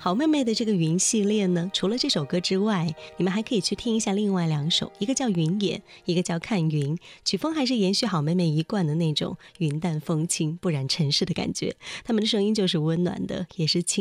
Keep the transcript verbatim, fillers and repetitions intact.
好妹妹的这个云系列呢，除了这首歌之外，你们还可以去听一下另外两首，一个叫云眼，一个叫看云，曲风还是延续好妹妹一贯的那种云淡风轻不染尘世的感觉，他们的声音就是温暖的，也是轻